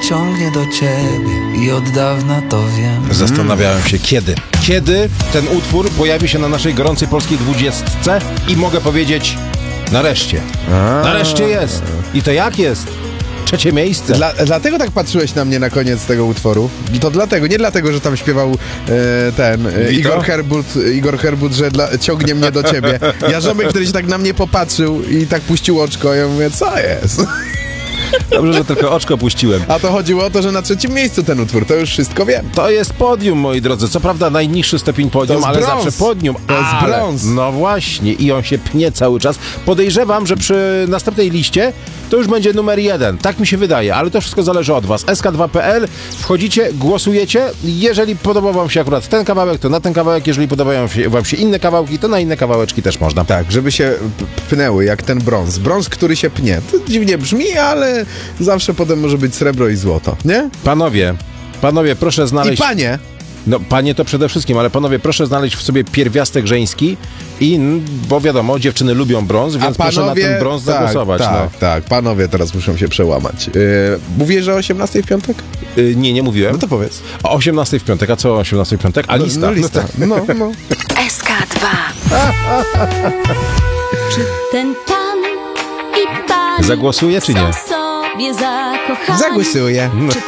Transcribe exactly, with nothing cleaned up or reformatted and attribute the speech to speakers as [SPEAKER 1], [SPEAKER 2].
[SPEAKER 1] ciągnie do ciebie i od dawna to wiem.
[SPEAKER 2] Zastanawiałem się, kiedy. Kiedy ten utwór pojawi się na naszej gorącej polskiej dwudziestce i mogę powiedzieć, nareszcie.
[SPEAKER 3] A.
[SPEAKER 2] Nareszcie jest. I to jak jest? Trzecie miejsce.
[SPEAKER 3] Dla, dlatego tak patrzyłeś na mnie na koniec tego utworu. I to dlatego, nie dlatego, że tam śpiewał e, ten e, Igor Herbut, Igor Herbut, że dla, ciągnie mnie do ciebie. Ja żomek, który się tak na mnie popatrzył i tak puścił oczko, ja mówię, co jest?
[SPEAKER 2] Dobrze, że tylko oczko puściłem.
[SPEAKER 3] A to chodziło o to, że na trzecim miejscu ten utwór, to już wszystko wiem.
[SPEAKER 2] To jest podium, moi drodzy. Co prawda najniższy stopień podium, ale
[SPEAKER 3] brąz.
[SPEAKER 2] zawsze podium.
[SPEAKER 3] To jest
[SPEAKER 2] ale,
[SPEAKER 3] brąz.
[SPEAKER 2] No właśnie, i on się pnie cały czas. Podejrzewam, że przy następnej liście to już będzie numer jeden. Tak mi się wydaje, ale to wszystko zależy od was. S K dwa kropka P L, wchodzicie, głosujecie. Jeżeli podobał wam się akurat ten kawałek, to na ten kawałek. Jeżeli podobają się, wam się inne kawałki, to na inne kawałeczki też można.
[SPEAKER 3] Tak, żeby się p- pnęły, jak ten brąz. Brąz, który się pnie. To dziwnie brzmi, ale zawsze potem może być srebro i złoto, nie?
[SPEAKER 2] Panowie, panowie, proszę
[SPEAKER 3] I
[SPEAKER 2] znaleźć...
[SPEAKER 3] panie,
[SPEAKER 2] No, panie to przede wszystkim, ale panowie, proszę znaleźć w sobie pierwiastek żeński i, n- bo wiadomo, dziewczyny lubią brąz, więc
[SPEAKER 3] a panowie...
[SPEAKER 2] proszę na ten brąz
[SPEAKER 3] tak,
[SPEAKER 2] zagłosować.
[SPEAKER 3] Tak,
[SPEAKER 2] no.
[SPEAKER 3] tak, panowie teraz muszą się przełamać. Yy, mówię, że o osiemnastej w piątek?
[SPEAKER 2] Y, nie, nie mówiłem.
[SPEAKER 3] No to powiedz.
[SPEAKER 2] O osiemnastej w piątek, a co o osiemnastej w piątek? A
[SPEAKER 3] No,
[SPEAKER 2] lista.
[SPEAKER 3] no, lista. No, no.
[SPEAKER 4] S K dwa. Czy ten pan i pani
[SPEAKER 2] Zagłosuje, czy nie?
[SPEAKER 4] są sobie zakochani?
[SPEAKER 3] Zagłosuję.
[SPEAKER 4] Czy